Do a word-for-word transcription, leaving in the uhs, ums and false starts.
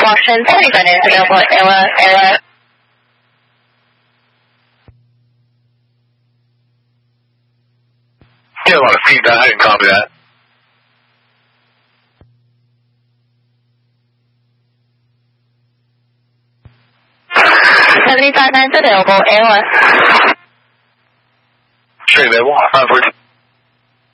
Washington twenty-five is available at Airwell, Airwell. Get a lot of feedback. I didn't copy that. seventy-five nine is available, Airwell. Straight available, five four two.